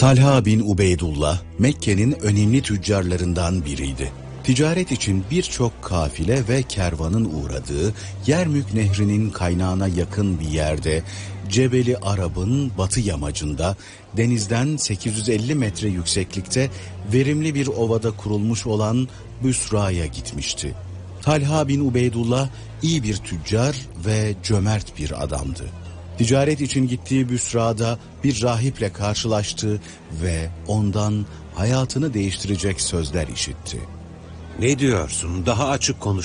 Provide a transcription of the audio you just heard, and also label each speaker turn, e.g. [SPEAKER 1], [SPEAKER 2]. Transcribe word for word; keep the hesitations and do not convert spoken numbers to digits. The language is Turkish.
[SPEAKER 1] Talha bin Ubeydullah, Mekke'nin önemli tüccarlarından biriydi. Ticaret için birçok kafile ve kervanın uğradığı Yermük Nehri'nin kaynağına yakın bir yerde, Cebeli Arab'ın batı yamacında, denizden sekiz yüz elli metre yükseklikte verimli bir ovada kurulmuş olan Büsra'ya gitmişti. Talha bin Ubeydullah iyi bir tüccar ve cömert bir adamdı. Ticaret için gittiği Büsra'da bir rahiple karşılaştı ve ondan hayatını değiştirecek sözler işitti.
[SPEAKER 2] Ne diyorsun? Daha açık konuş.